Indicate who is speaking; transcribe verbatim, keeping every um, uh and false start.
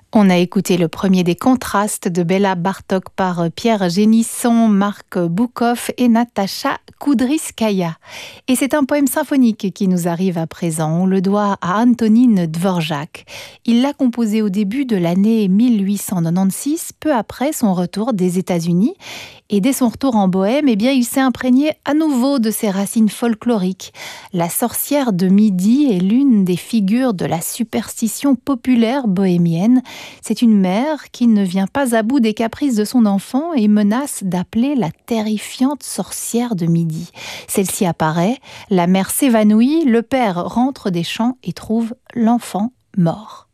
Speaker 1: On a écouté le premier des contrastes de Béla Bartók par Pierre Génisson, Marc Boukov et Natacha Koudryskaya. Et c'est un poème symphonique qui nous arrive à présent. On le doit à Antonín Dvořák. Il l'a composé au début de l'année mille huit cent quatre-vingt-seize, peu après son retour des États-Unis. Et dès son retour en Bohème, eh bien, il s'est imprégné à nouveau de ses racines folkloriques. La sorcière de Midi est l'une des figures de la superstition populaire bohémienne. C'est une mère qui ne vient pas à bout des caprices de son enfant et menace d'appeler la terrifiante sorcière de Midi. Celle-ci apparaît, la mère s'évanouit, le père rentre des champs et trouve l'enfant mort.